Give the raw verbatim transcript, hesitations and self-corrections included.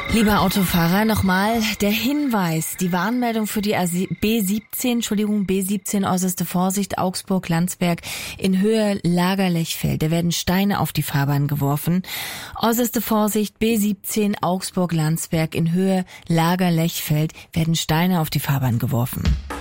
Lieber Autofahrer, nochmal der Hinweis, die Warnmeldung für die B siebzehn, Entschuldigung, B siebzehn, äußerste Vorsicht, Augsburg-Landsberg in Höhe Lager-Lechfeld. Da werden Steine auf die Fahrbahn geworfen. Äußerste Vorsicht, B siebzehn, Augsburg-Landsberg in Höhe Lager-Lechfeld werden Steine auf die Fahrbahn geworfen.